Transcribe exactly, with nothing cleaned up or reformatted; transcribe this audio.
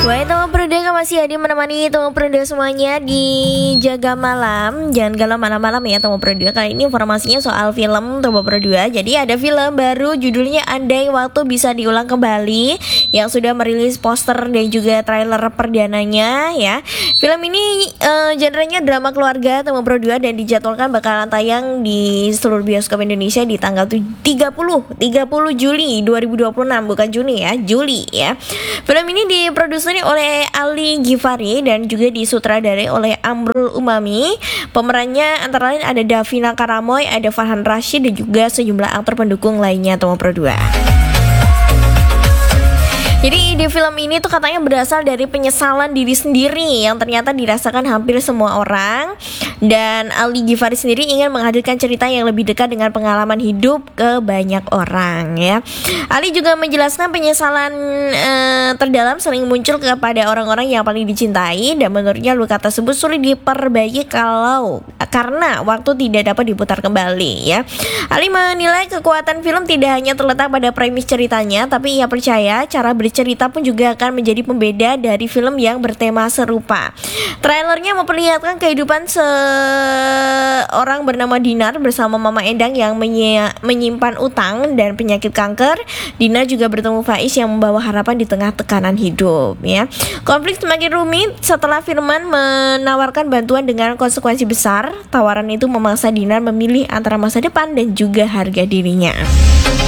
Baik teman Prudeka, masih hadir menemani teman Prudeka semuanya di Jaga Malam. Jangan galau malam-malam ya teman Prudeka. Kali ini informasinya soal film teman Prudeka. Jadi ada film baru judulnya Andai Waktu Bisa Diulang Kembali, yang sudah merilis poster dan juga trailer perdananya ya. Film ini uh, genrenya drama keluarga teman Prudeka, dan dijadwalkan bakalan tayang di seluruh bioskop Indonesia di tanggal tiga puluh Juli dua ribu dua puluh enam, bukan Juni ya, Juli ya. Film ini diproduksi oleh Ali Ghifari dan juga disutradarai oleh Amrul Umami. Pemerannya antara lain ada Davina Karamoy, ada Farhan Rashid, dan juga sejumlah aktor pendukung lainnya teman Pro dua. Jadi ide film ini tuh katanya berasal dari penyesalan diri sendiri yang ternyata dirasakan hampir semua orang. Dan Ali Ghifari sendiri ingin menghadirkan cerita yang lebih dekat dengan pengalaman hidup ke banyak orang ya. Ali juga menjelaskan penyesalan eh, terdalam sering muncul kepada orang-orang yang paling dicintai, dan menurutnya luka tersebut sulit diperbaiki kalau karena waktu tidak dapat diputar kembali ya. Ali menilai kekuatan film tidak hanya terletak pada premis ceritanya, tapi ia percaya cara bercerita pun juga akan menjadi pembeda dari film yang bertema serupa. Trailernya memperlihatkan kehidupan seorang bernama Dinar bersama Mama Endang yang menyi- menyimpan utang dan penyakit kanker. Dinar juga bertemu Faiz yang membawa harapan di tengah tekanan hidup ya. Konflik semakin rumit setelah Firman menawarkan bantuan dengan konsekuensi besar. Tawaran itu memaksa Dinar memilih antara masa depan dan juga harga dirinya.